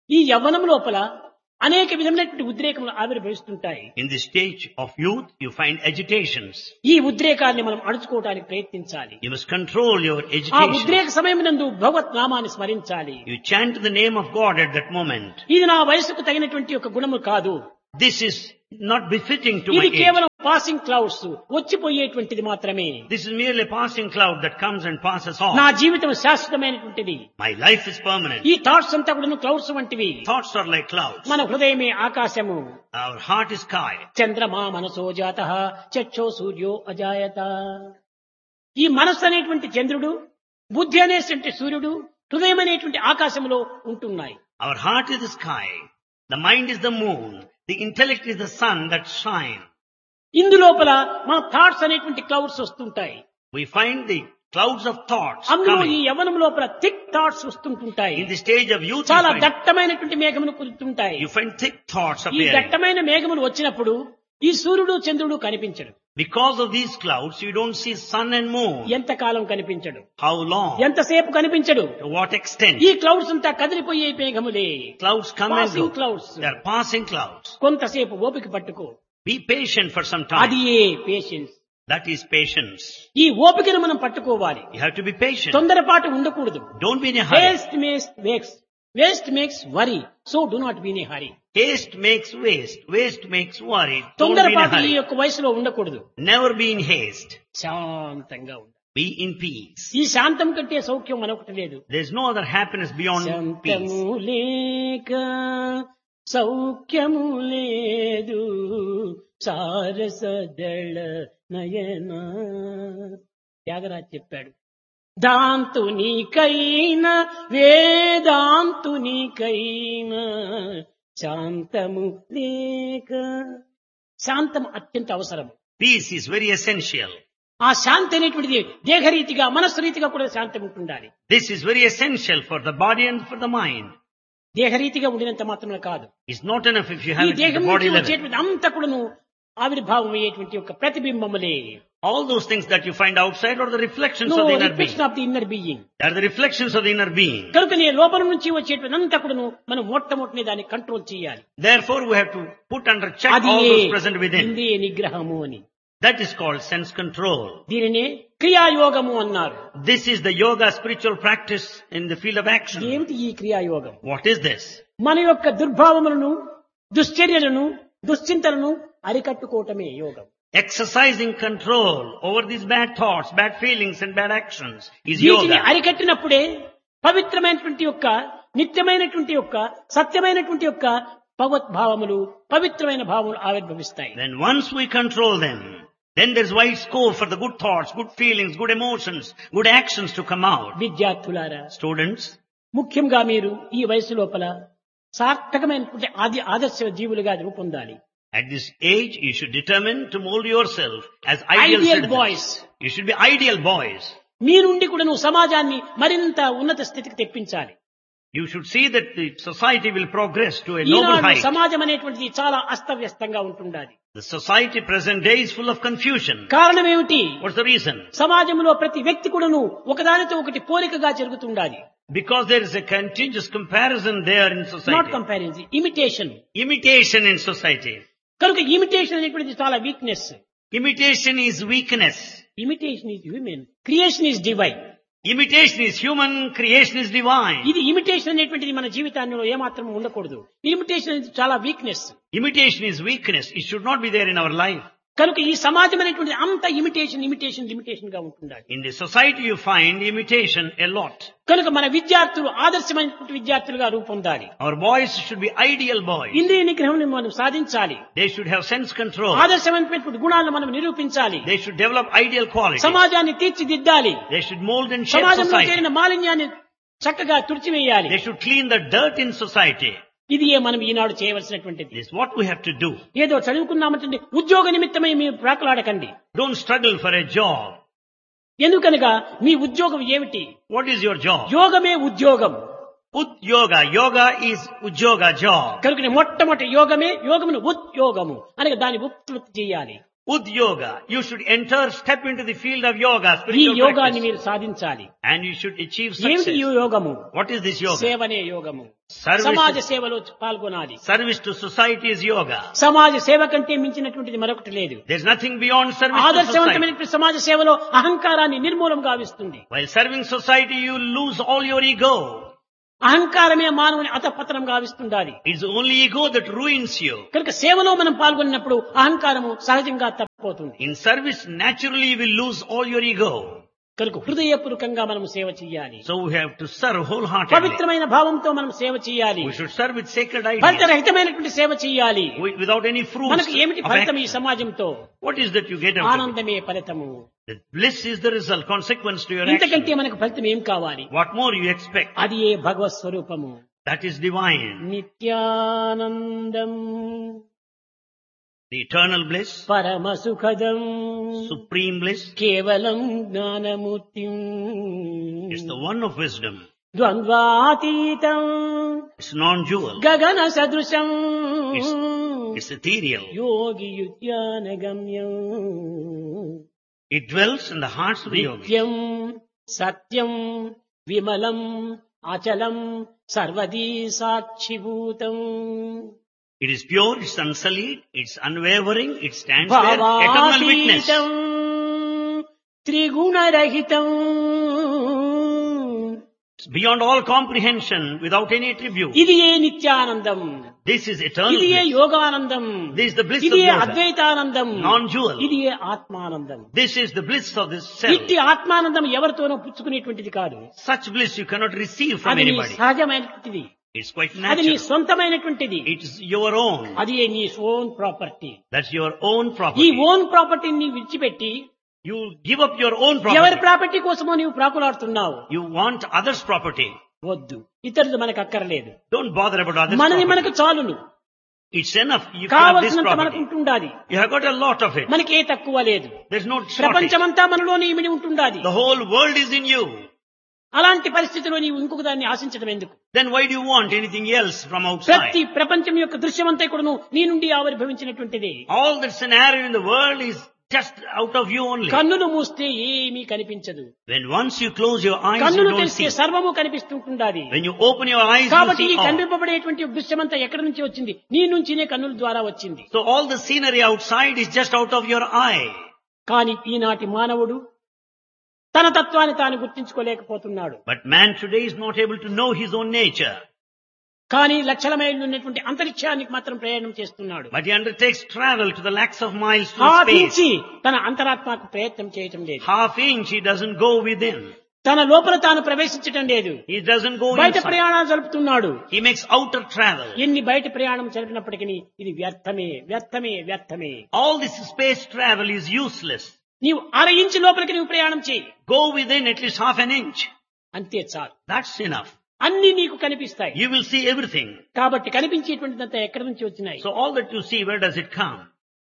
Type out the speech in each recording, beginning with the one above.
ఈ యవ్వనం లోపల అనేక విధమైనటువంటి ఉద్రేకములు ఆవిర్భవిస్తుంటాయి. In the stage of youth, you find agitations. ఈ ఉద్రేకాన్ని మనం అణుచుకోవడానికి ప్రయత్నించాలి. You must control your ఆ agitation. ఉద్రేక సమయమునందు భగవత్ నామాన్ని స్మరించాలి. You chant the name of God at that moment. ఇది నా వయసుకు తగినటువంటి ఒక గుణము కాదు. This is not befitting to my ఇది age. కేవలం పాసింగ్ క్లౌడ్స్, వచ్చిపోయేటువంటిది మాత్రమే. This is merely a passing cloud that comes and passes off. నా జీవితం శాశ్వతమైనటువంటిది. My life is permanent. ఈ థాట్స్ అంతా కూడా క్లౌడ్స్ వంటివి. Thoughts are like clouds. మన హృదయమే ఆకాశము. Our heart is sky. చంద్రమా మనసో జాతః చక్షో సూర్యో అజాయత. ఈ మనస్సు అనేటువంటి చంద్రుడు, బుద్ధి అనేటువంటి సూర్యుడు, హృదయం అనేటువంటి ఆకాశంలో ఉంటున్నాయి. Our heart is the sky. The mind is the moon. The intellect is the sun that shine. ఇందులోపల మన థాట్స్ అనేటువంటి క్లౌడ్స్ వస్తుంటాయి. We find the clouds of thoughts అందులో ఈ coming. యవ్వనం లోపల thick thoughts వస్తుంటుంటాయి. In the stage of youth, చాలా దట్టమైనటువంటి మేఘములు కురుతుంటాయి. you find thick thoughts ఈ appearing. దట్టమైన మేఘములు వచ్చినప్పుడు ఈ సూర్యుడు చంద్రుడు కనిపించడు. Because of these clouds, you don't see sun and moon. ఎంతకాలం కనిపించడు, How long? ఎంతసేపు కనిపించడు. To what extent? ఈ క్లౌడ్స్ అంతా కదిలిపోయే మేఘములే. Clouds come and Passing go. clouds. They are passing clouds. కొంతసేపు ఓపిక పట్టుకో. Be patient for some అది time. A patience. That is patience. ఈ ఓపికను మనం పట్టుకోవాలి. You have to be patient. తొందరపాటు ఉండకూడదు. Don't be in a hurry. Waste makes worry. So do not be in a hurry. Haste makes waste. Waste makes worry. Don't be in a తొందరపాటు ఈ hurry. యొక్క వయసులో ఉండకూడదు. Never be in haste. శాంతంగా ఉండాలి. Be in peace. ఈ శాంతం కంటే సౌఖ్యం మనొకటి లేదు. There's no other happiness beyond peace. శాంతము లేక సౌఖ్యము లేదు సారసదళ నయన. త్యాగరాజ్ చెప్పాడు, దాంతునికైనా వేదాంతునికైనా శాంతము లేక. శాంతం అత్యంత అవసరం. Peace is very essential. ఆ శాంతి అనేటువంటిది దేహరీతిగా మనస్సు రీతిగా కూడా శాంతం ఉంటుండాలి. This is very essential for the body and for the mind. దేహరీతిగా ఉండినంత మాత్రమే కాదు, It's not enough if you ఈ have it at దేహం the నుంచి body level. వచ్చేటువంటి అంతా కూడాను ఆవిర్భావం అయ్యేటువంటి ఒక ప్రతిబింబములే. All those things that you find outside are the reflections No of the inner being. reflection of the inner being. They are the reflections of the inner being. కనుక నీ లోపల నుంచి వచ్చేటువంటి అంతా కూడాను మనం మొట్టమొదటి దాన్ని కంట్రోల్ చేయాలి. Therefore, we have to put under check అది all those present within. ఇంద్రియ నిగ్రహము అని. That is called sense control. దీనినే క్రియాయోగము అన్నారు. This is the yoga spiritual practice in the field of action. ఏమిటి ఈ క్రియాయోగం? What is this? మన యొక్క దుర్భావములను, దుశ్చర్యలను, దుశ్చింతలను అరికట్టుకోవటమే యోగం. Exercising control over these bad thoughts, bad feelings and bad actions is వీటిని yoga. అరికట్టినప్పుడే పవిత్రమైనటువంటి యొక్క నిత్యమైనటువంటి యొక్క సత్యమైనటువంటి యొక్క భగవద్భావములు, పవిత్రమైన భావములు ఆవిర్భవిస్తాయి. Then once we control them, then there's wide scope for the good thoughts, good feelings, good emotions, good actions to come out. విద్యార్థులారా, Students, ముఖ్యంగా మీరు ఈ వయసు లోపల సార్థకమైనటువంటి ఆదర్శ జీవులుగా రూపొందాలి. at this age, you should determine to mold yourself as ideal ideal citizens. Boys. You should be ideal boys. మీ నుండి కూడా నువ్వు సమాజాన్ని మరింత ఉన్నత స్థితికి తెప్పించాలి. You should see that the society will progress to a noble Eenadu height. సమాజం అనేటువంటిది చాలా అస్తవ్యస్తంగా ఉంటుండాలి. The society present day is full of confusion. కారణం ఏమిటి? What's the reason? సమాజంలో ప్రతి వ్యక్తి కూడాను ఒకదానితో ఒకటి పోలికగా జరుగుతుండాలి. Because there is a continuous comparison there in not society. Comparison, imitation. Imitation in society. కనుక ఇమిటేషన్ అనేటువంటిది చాలా weakness. Imitation is weakness. Imitation is human, creation is divine. Imitation is human, creation is divine. ఇది imitation అనేటువంటిది మన జీవితాల్లో ఏమాత్రం ఉండకూడదు. Imitation అనేది చాలా weakness. Imitation is weakness. It should not be there in our life. కనుక ఈ సమాజం అనేటువంటిది అంత ఇమిటేషన్ గా ఉంటుండాలి. In the society you find imitation a lot. కనుక మన విద్యార్థులు ఆదర్శమైనటువంటి విద్యార్థులుగా రూపొందాలి. Our boys should be ideal boys. ఇంద్రియ నిగ్రహం మనం సాధించాలి. They should have sense control. ఆదర్శమైనటువంటి గుణాలను మనం నిరూపించాలి. They should develop ideal qualities. సమాజాన్ని తీర్చిదిద్దాలి. They should mold and shape సమాజంలో society. చేరిన మాలిన్యాన్ని చక్కగా తుడిచివేయాలి. They should clean the dirt in society. ఇది మనం ఈనాడు చేయవలసినటువంటిది. This is what we have to do. ఏదో చదువుకున్నామంటే ఉద్యోగ నిమిత్తమై మీరు ప్రాకులాడకండి. Don't struggle for a job. ఎందుకనగా మీ ఉద్యోగం ఏమిటి? What is your job? యోగమే ఉద్యోగం. Yoga. Yoga is ujoga job. కనుక మొట్టమొదటి యోగమే యోగమును ఉద్యోగము అనగా దాన్ని ఉత్పత్తి చేయాలి. Udyoga. You should step into the field of yoga, ఈ spiritual యోగాన్ని practice. మీరు సాధించాలి. And you should achieve ఏమిటి ఈ success. యోగము? What is this yoga? సేవనే యోగము. Service సమాజ is- సేవలో పాల్గొనాలి. Service to society is yoga. సమాజ సేవ కంటే మించినటువంటిది మరొకటి లేదు. There's nothing beyond service to society. ఆదర్శవంతమైనటువంటి సమాజ సేవలో అహంకారాన్ని నిర్మూలం గావిస్తుంది. While serving society, you lose all your ego. అహంకారమే మానవుని అధపతనం గావిస్తుండాలి. It's only ego that ruins you. కనుక సేవలో మనం పాల్గొన్నప్పుడు అహంకారము సహజంగా తప్పిపోతుంది. In service, naturally you will lose all your ego. కనుక హృదయపూర్వకంగా మనం సేవ చేయాలి. So we have to serve wholeheartedly. పవిత్రమైన భావంతో మనం సేవ చేయాలి. We should serve with sacred ఫలిత ideas. రహితమైనటువంటి సేవ చేయాలి. Without any fruits మనకు ఏమిటి of ఫలితం ఈ action. సమాజంతో? What is that you get out of it? ఆనందమే ఫలితము. The bliss is the result, consequence to your ఇంతకంటే action. మనకు ఫలితం ఏం కావాలి? What more you expect? అది ఏ భగవత్ స్వరూపము. That is divine. Nityanandam The eternal bliss, పరమ సుఖదం supreme bliss, కేవలం జ్ఞానమూర్తిం is the one of wisdom. ద్వంద్వాతీతం It's non-dual. గగన సదృశం It's ethereal. యోగియుద్యానగమ్యం It dwells in the hearts of the yogis. నిత్యం సత్యం విమలం అచలం సర్వదీ సాక్షిభూతం It is pure, it's unsullied, it's unwavering, it stands there, eternal witness. భావాతీతం త్రిగుణరహితం It's beyond all comprehension, without any attribute. ఇది ఏ నిత్యానందం. This is eternal ఇది ఏ bliss. Yoganandam. This is the bliss ఇది of A yoga. అద్వైతానందం. Non-dual. ఇది ఏ ఆత్మానందం. This is the bliss of this self. ఇట్టి ఆత్మానందం ఎవరితోనో పుచ్చుకునేటువంటిది కాదు. Such bliss you cannot receive from అది నీ anybody. సహజమైనటువంటిది. It's quite అది నీ natural. సొంతమైనటువంటిది. It is your own. అది నీ own property. That's your own ఈ property. ఓన్ ప్రాపర్టీని నీవు విడిచిపెట్టి You give up your own ఎవరి property. ప్రాపర్టీ కోసమో నీవు ప్రాకులాడుతున్నావు. You want others' property. వద్దు, ఇతరులు మనకు అక్కర్లేదు. Don't bother about others' మనది property. మనకు చాలును. It's enough. You have this కావలసినంత మనకు property. ఉంటుండాలి. You have got a lot of it. మనకి ఏ తక్కువ లేదు. There's no shortage. ప్రపంచమంతా మనలోనే ఇమిడి ఉంటుండాలి. The whole world is in you. అలాంటి పరిస్థితిలో నీవు ఇంకొక దాన్ని ఆశించడం ఎందుకు? Then why do you want anything else from ప్రతి outside? ప్రపంచం యొక్క దృశ్యమంతా కూడాను నీ నుండి ఆవిర్భవించినటువంటిది. All the scenario in the world is just out of you only. కన్నులు మూస్తే ఏమీ కనిపించదు. When once you close your eyes, you కన్నులు don't తెరిస్తే see. సర్వము కనిపిస్తుంటుండాలి. When you open your eyes, you కాబట్టి ఈ see all. కనిపింపబడేటువంటి దృశ్యమంతా ఎక్కడి నుంచి వచ్చింది? నీ నుంచినే కన్నుల ద్వారా వచ్చింది. So all the scenery outside is just out of your eye. కానీ ఈనాటి మానవుడు తన తత్వాన్ని తాను గుర్తించుకోలేకపోతున్నాడు. But man today is not able to know his own nature. కానీ లక్షల మైళ్ళు ఉన్నటువంటి అంతరిక్షానికి మాత్రం ప్రయాణం చేస్తున్నాడు. But he undertakes travel to the lakhs of miles to half space. ఇంచి తన అంతరాత్మకు ప్రయత్నం చేయటం లేదు. Half inch he doesn't go within. తన లోపల తాను ప్రవేశించటం లేదు. He doesn't go బయట inside. ప్రయాణాలు జరుపుతున్నాడు. He makes outer travel. ఎన్ని బయట ప్రయాణం జరిపినప్పటికీ ఇది వ్యర్థమే వ్యర్థమే వ్యర్థమే. All this space travel is useless. నీవు అర ఇంచు లోపలికి నీవు ప్రయాణం చేయి, Go within at least half an inch. అంతే చాలు. That's enough. అన్ని నీకు కనిపిస్తాయి. You will see everything. కాబట్టి కనిపించేటువంటిదంతా ఎక్కడి నుంచి వచ్చినాయి? So all that you see, where does it come?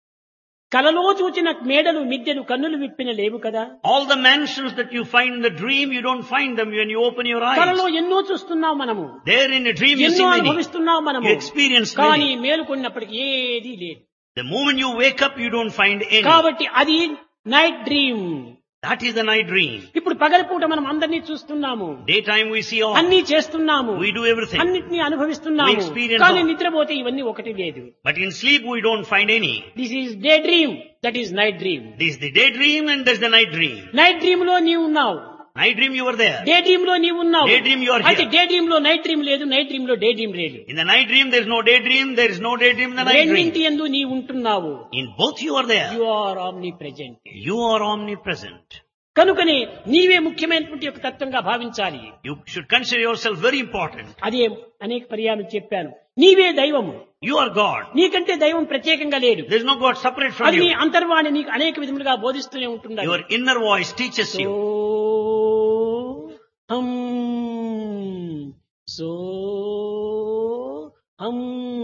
కలలో చూచిన మేడలు మిద్దెలు కన్నులు విప్పిన లేవు కదా. All the mansions that you find in the dream, you don't find them when you open your కలలో eyes. ఎన్నో చూస్తున్నాం మనము, There in a dream you see ఎన్నో many. అనుభవిస్తున్నాం మనము. You experience కానీ many. మేలుకొన్నప్పటికీ ఏదీ లేదు. The moment you wake up, you don't find any. కాబట్టి అది night dream. That is the night dream. ఇప్పుడు పగలపూట మనం అందరినీ చూస్తున్నాము, Daytime we see all. అన్ని చేస్తున్నాము, We do everything. అన్నిటినీ అనుభవిస్తున్నాము. We experience కానీ all. నిద్రపోతే ఇవన్నీ ఒకటి లేదు. But in sleep we don't find any. This is day dream, that is night dream. This is the daydream and there's the night dream. Night dream లో నీవు ఉన్నావు, Night dream you were there. Day dream లో నీవు ఉన్నావు. Daydream you are here. అయితే day dream లో night dream లేదు, night dream లో డే డ్రీమ్ లేదు. In the night dream there is no daydream, there is no daydream in the night రెండింటి dream. యందు నీవు ఉంటున్నావు. In both you are there. You are omni present. You are omnipresent. కనుకనే నీవే ముఖ్యమైనటువంటి ఒక తత్వంగా భావించాలి. You should consider yourself very important. అదే అనేక పర్యాలు చెప్పాను. నీవే దైవము, You are God. నీకంటే దైవం ప్రత్యేకంగా లేడు. There is no God separate from అది నీ you. అంతర్వాణి నీకు అనేక విధములుగా బోధిస్తూనే ఉంటుంది. Your inner voice teaches you. So హం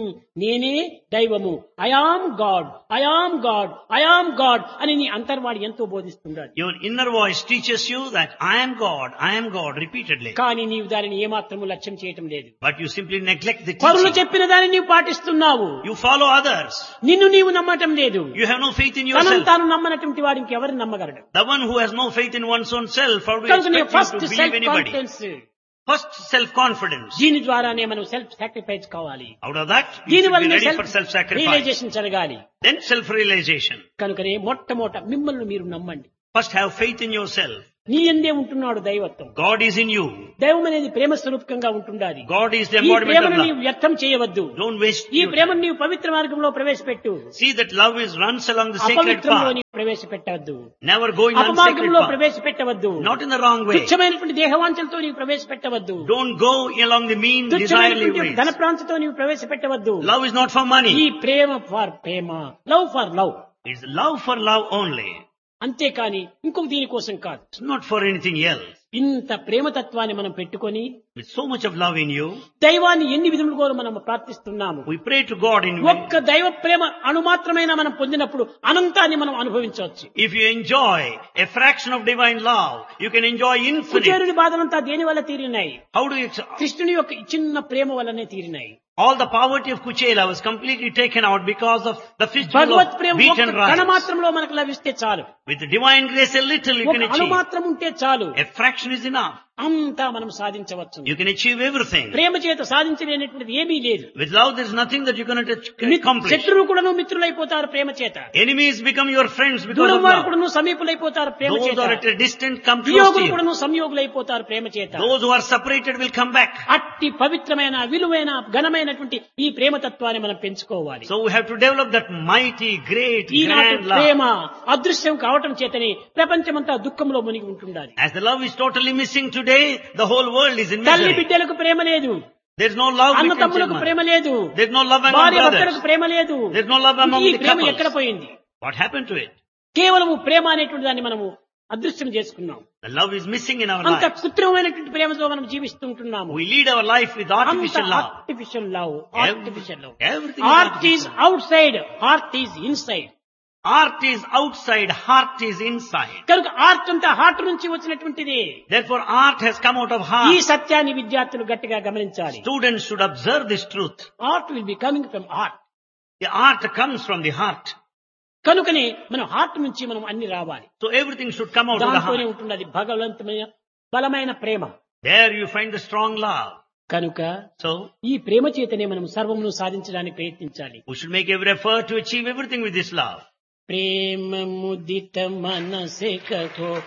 నేనే దైవము, I am God, I am God, I am God అని నీ అంతర్వాడి ఎంతో బోధిస్తున్నాడు. Your inner voice teaches you that I am God repeatedly. కానీ నీవు దానిని ఏమాత్రము లక్ష్యం చేయటం లేదు. But you simply neglect the పరులు teaching. చెప్పిన దాన్ని నీవు పాటిస్తున్నావు. You follow others. నిన్ను నీవు నమ్మటం లేదు. You have no faith in తనను yourself. తాను నమ్మనటువంటి వాడు ఇంకెవరిని నమ్మగలడు? The one who has no faith in one's own self, how do you కనుక expect first him to self believe anybody? Confidence, First self-confidence. దీని ద్వారానే మనం సెల్ఫ్ సాక్రిఫైస్ కావాలి. Out of that, you దీని should be వల్ల ready self for self-sacrifice. Realisation జరగాలి. Then self-realization. కనుకనే మొట్టమొదట మిమ్మల్ని మీరు నమ్మండి. First have faith in yourself. నీ యందే ఉంటున్నాడు దైవత్వం. God is in you. దైవం అనేది ప్రేమ స్వరూపకంగా ఉంటుండాలి. God is the ఈ embodiment of ప్రేమను love. నీవు వ్యర్థం చేయవద్దు. Don't waste ఈ your ప్రేమను time. నీవు పవిత్ర మార్గంలో ప్రవేశపెట్టు. See that love runs along the sacred అపవిత్రంలో path. నీవు ప్రవేశపెట్టవద్దు. Never going on sacred అపమార్గంలో path. ప్రవేశపెట్టవద్దు. Not in the wrong way. తుచ్చమైనటువంటి దేహవాంఛలతో నీవు ప్రవేశపెట్టవద్దు. Don't go along the mean, desirely తుచ్చమైనటువంటి ways. ధనప్రాంతితో నీవు ప్రవేశపెట్టవద్దు. Love is not for ఈ money. Prema for Prema, love for love. It's love for love only. అంతేకాని ఇంకొక దీనికోసం కాదు. It's not for anything else. ఇంత ప్రేమతత్వాన్ని మనం పెట్టుకొని With so much of love in you, దైవాన్ని ఎన్ని విధములుగా మనం ప్రార్థిస్తున్నాము. we pray to God in ఒక్క దైవ ప్రేమ అణుమాత్రమైన మనం పొందినప్పుడు అనంతాన్ని మనం అనుభవించవచ్చు. If you enjoy a fraction of divine love, you can enjoy infinite. కుచేరుని బాధలంతా దేని వల్ల తీరినాయి? How do you... కృష్ణుని యొక్క చిన్న ప్రేమ వల్లనే తీరినాయి. All the poverty of Kuchela was completely taken out because of the fistful Bhagwat of Prema wheat and ఒక్క కణ rice. మాత్రంలో మనకు లభిస్తే చాలు. With the divine grace a little you ఒక can అణు achieve. మాత్రం ఉంటే చాలు. A fraction is enough. అంతా మనం సాధించవచ్చు. You can achieve everything. ప్రేమ చేత సాధించలేనటువంటిది ఏమీ లేదు. With love there is nothing that you cannot accomplish. శత్రువులు కూడాను మిత్రులైపోతారు ప్రేమ చేత. Enemies become your friends because దూరం of వారు love. కూడాను సమీపులైపోతారు ప్రేమ Those చేత. who are at a distance come close to వియోగులు you. కూడాను సంయోగులైపోతారు ప్రేమ చేత. Those who are separated will come back. అట్టి పవిత్రమైన విలువైన ఘనమైనటువంటి ఈ ప్రేమతత్వాన్ని మనం పెంచుకోవాలి. So we have to develop that mighty, great, ఈనాటి grand love. ప్రేమ అదృశ్యం కావటం చేతనే ప్రపంచమంతా దుఃఖంలో మునిగి ఉంటుండాలి. As the love is totally missing today, the whole world is in తల్లి misery. బిడ్డలకు ప్రేమ లేదు. There is no love అన్న between తమ్ములకు children. ప్రేమ లేదు. There is no love among భార్య brothers. భర్తలకు ప్రేమ లేదు. There is no love among ఈ the ప్రేమ couples. ఎక్కడ పోయింది? What happened to it? కేవలము ప్రేమ అనేటువంటి దాన్ని మనము అదృశ్యం చేసుకున్నాం. The love is missing in our అంత lives. కృత్రిమమైనటువంటి ప్రేమతో మనం జీవిస్తుంటున్నాము. We lead our life with artificial love. Artificial love, artificial love. Everything is heart is artificial. Out side, heart is inside. Art is outside, heart is inside. కనుక art అంతా heart నుంచి వచ్చినటువంటిది. Therefore art has come out of ఈ heart. సత్యాన్ని విద్యార్థులు గట్టిగా గమనించాలి. Students should observe this truth. Art will be coming from heart. The art comes from the heart. కనుకనే మనం హార్ట్ నుంచి మనం అన్ని రావాలి. So everything should come out of the దాంతోనే heart. ఉంటున్నది భగవంతమైన బలమైన ప్రేమ. There you find the strong love. కనుక So ఈ ప్రేమ చేతనే మనం సర్వమును సాధించడానికి ప్రయత్నించాలి. we should make every effort to achieve everything with this love. ప్రేమ ముదిత మనసే కహో